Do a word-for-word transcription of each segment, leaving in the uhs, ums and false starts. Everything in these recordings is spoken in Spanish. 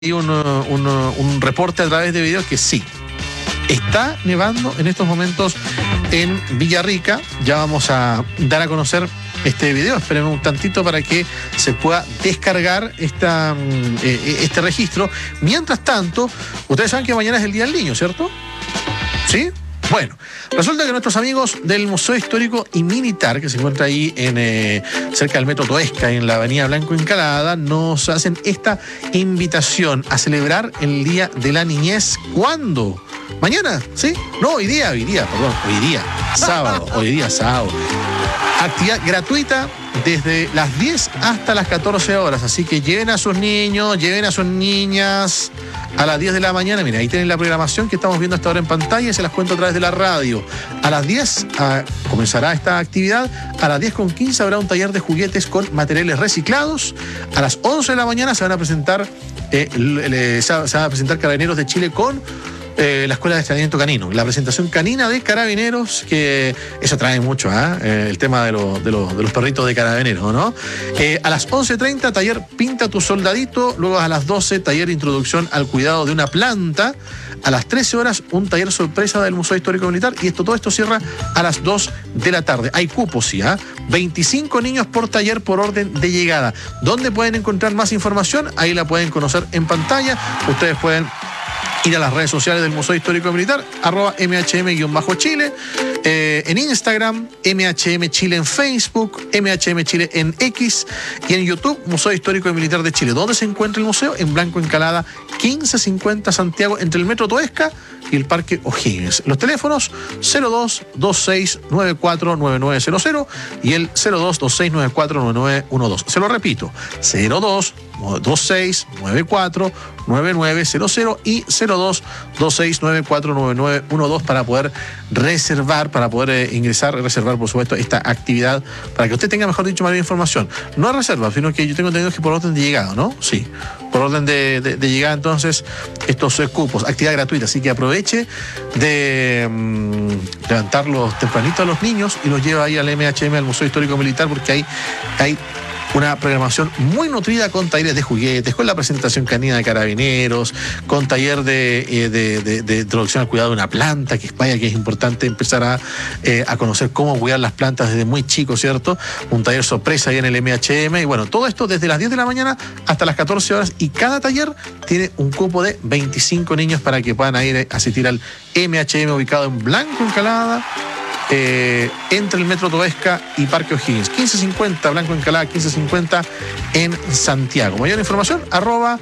Y un, un, un reporte a través de videos que sí, está nevando en estos momentos en Villarrica. Ya vamos a dar a conocer este video. Esperen un tantito para que se pueda descargar esta, eh, este registro. Mientras tanto, ustedes saben que mañana es el Día del Niño, ¿cierto? ¿Sí? Bueno, resulta que nuestros amigos del Museo Histórico y Militar, que se encuentra ahí en, eh, cerca del Metro Toesca, en la Avenida Blanco Encalada, nos hacen esta invitación a celebrar el Día de la Niñez. ¿Cuándo? ¿Mañana? ¿Sí? No, hoy día, hoy día, perdón, hoy día, sábado, hoy día, sábado. Actividad gratuita desde las diez hasta las catorce horas, así que lleven a sus niños, lleven a sus niñas a las diez de la mañana. Mira, ahí tienen la programación que estamos viendo hasta ahora en pantalla y se las cuento a través de la radio. A las diez a, comenzará esta actividad. A las diez con quince habrá un taller de juguetes con materiales reciclados. A las once de la mañana se van a presentar, eh, le, se, se van a presentar Carabineros de Chile con Eh, la Escuela de Entrenamiento Canino, la presentación canina de Carabineros, que eso trae mucho, ¿eh? Eh, el tema de, lo, de, lo, de los perritos de Carabineros, ¿no? Eh, a las once treinta, taller Pinta tu Soldadito. Luego a las doce, taller Introducción al Cuidado de una Planta. A las trece horas, un taller sorpresa del Museo Histórico Militar. Y esto, todo esto cierra a las dos de la tarde. Hay cupos, sí, ¿eh? veinticinco niños por taller por orden de llegada. ¿Dónde pueden encontrar más información? Ahí la pueden conocer en pantalla. Ustedes pueden ir a las redes sociales del Museo Histórico Militar, arroba M H M-Chile, eh, en Instagram, M H M Chile en Facebook, M H M Chile en X y en YouTube, Museo Histórico Militar de Chile. ¿Dónde se encuentra el museo? En Blanco Encalada, quince cincuenta Santiago, entre el Metro Toesca y el Parque O'Higgins. Los teléfonos cero dos dos seis nueve cuatro nueve nueve cero cero y el cero dos dos seis nueve cuatro nueve nueve uno dos. Se lo repito, cero dos dos seis nueve cuatro nueve nueve cero cero y cero dos dos seis nueve cuatro nueve nueve uno dos para poder reservar, para poder eh, ingresar, reservar, por supuesto, esta actividad, para que usted tenga, mejor dicho, mayor información. No es reserva, sino que yo tengo entendido que por orden de llegada, ¿no? Sí, por orden de, de, de llegada, entonces, estos eh, cupos, actividad gratuita, así que aproveche de mmm, levantarlos tempranito a los niños y los lleva ahí al M H M, al Museo Histórico Militar, porque hay, hay una programación muy nutrida con talleres de juguetes, con la presentación canina de Carabineros, con taller de, de, de, de introducción al cuidado de una planta, que vaya que es importante empezar a, eh, a conocer cómo cuidar las plantas desde muy chico, ¿cierto? Un taller sorpresa ahí en el M H M, y bueno, todo esto desde las diez de la mañana hasta las catorce horas, y cada taller tiene un cupo de veinticinco niños para que puedan ir a asistir al M H M ubicado en Blanco Encalada, Eh, entre el Metro Toesca y Parque O'Higgins. quince cincuenta Blanco Encalada, quince cincuenta en Santiago. Mayor información, arroba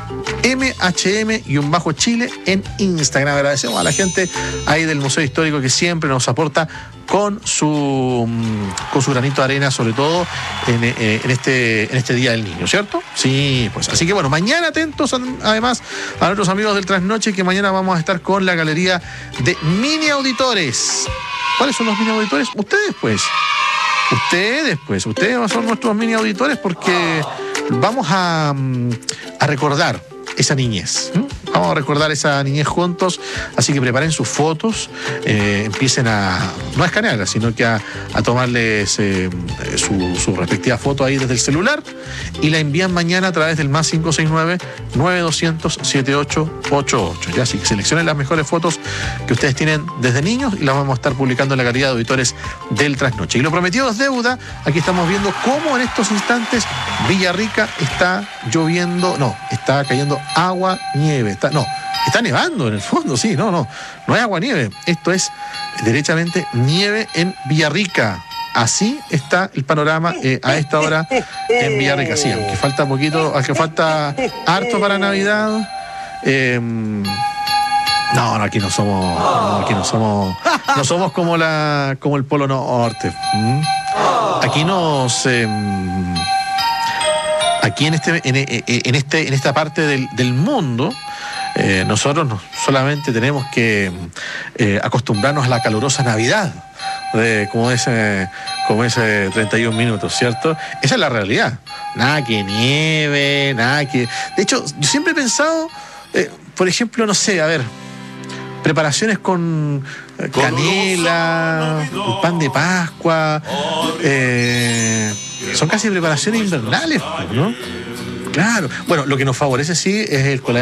M H M-Chile en Instagram. Agradecemos a la gente ahí del Museo Histórico que siempre nos aporta con su con su granito de arena, sobre todo en, en, este, en este Día del Niño, ¿cierto? Sí, pues así que bueno, mañana atentos además a nuestros amigos del Trasnoche, que mañana vamos a estar con la galería de mini auditores. ¿Cuáles son los mini auditores? Ustedes, pues. Ustedes, pues. Ustedes son nuestros mini auditores, porque vamos a, a recordar esa niñez. ¿Mm? Vamos a recordar esa niñez juntos, así que preparen sus fotos, eh, empiecen a, no a escanearlas, sino que a, a tomarles eh, su, su respectiva foto ahí desde el celular y la envían mañana a través del más cinco seis nueve nueve dos cero cero siete ocho ocho ocho. Ya, así que seleccionen las mejores fotos que ustedes tienen desde niños y las vamos a estar publicando en la galería de auditores del Trasnoche. Y lo prometido es deuda. Aquí estamos viendo cómo en estos instantes Villarrica está lloviendo, no, está cayendo agua, nieve. Está, no, está nevando en el fondo, sí, no, no, no hay agua nieve. Esto es derechamente nieve en Villarrica. Así está el panorama eh, a esta hora en Villarrica. Sí, aunque falta poquito, aunque falta harto para Navidad. Eh, no, no, aquí no somos, no, aquí no somos, no somos como la, como el Polo Norte. ¿Mm? Aquí nos, eh, aquí en este, en, en este, en esta parte del, del mundo. Eh, nosotros no, solamente tenemos que eh, acostumbrarnos a la calurosa Navidad, de, como ese como ese treinta y un minutos, ¿cierto? Esa es la realidad. Nada que nieve, nada que... De hecho, yo siempre he pensado, eh, por ejemplo, no sé, a ver, preparaciones con eh, canela, el pan de Pascua, eh, son casi preparaciones invernales, ¿no? Claro. Bueno, lo que nos favorece sí es el